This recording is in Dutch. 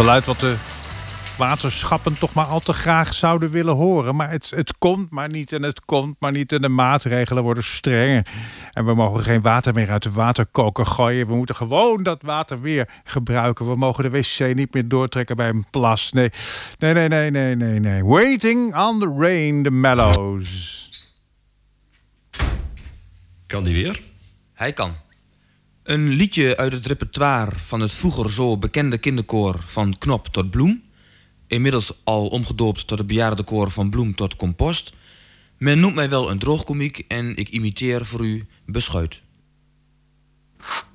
Geluid wat de waterschappen toch maar al te graag zouden willen horen. Maar het komt maar niet en het komt maar niet. En de maatregelen worden strenger. En we mogen geen water meer uit de waterkoker gooien. We moeten gewoon dat water weer gebruiken. We mogen de wc niet meer doortrekken bij een plas. Nee. Waiting on the Rain, de Mellows. Kan die weer? Hij kan. Een liedje uit het repertoire van het vroeger zo bekende kinderkoor Van Knop tot Bloem. Inmiddels al omgedoopt tot het bejaardenkoor Van Bloem tot Compost. Men noemt mij wel een droogkomiek en ik imiteer voor u Beschuit.